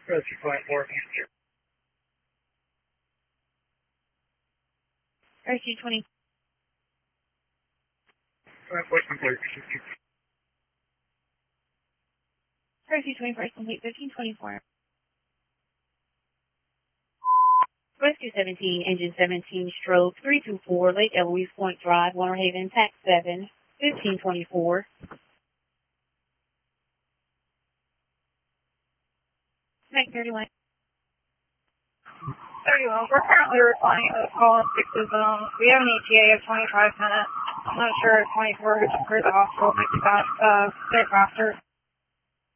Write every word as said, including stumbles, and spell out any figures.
Rescue twenty-four, Hampshire. Rescue twenty. twenty-four, complete. Rescue twenty-four is complete. fifteen twenty-four. Rescue seventeen, engine seventeen, stroke three two four, Lake Eloise Point Drive, Winter Haven, tax seven, fifteen twenty-four. Mac thirty-one. thirty-one, we're currently responding to the call in sixes zone. We have an E T A of twenty-five minutes. I'm not sure if twenty-four, who's the hospital, makes that, uh, stay faster.